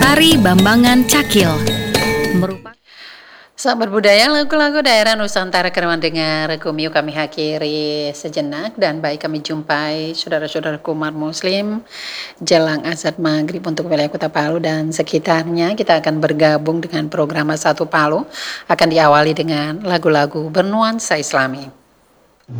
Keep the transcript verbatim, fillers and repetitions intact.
Tari Bambangan Cakil merupakan Sahabat budaya, lagu-lagu daerah Nusantara kerawan dengar Gumio kami akhiri sejenak dan baik kami jumpai saudara-saudaraku umat muslim jelang azan maghrib untuk wilayah Kota Palu dan sekitarnya. Kita akan bergabung dengan program Satu Palu, akan diawali dengan lagu-lagu bernuansa Islami.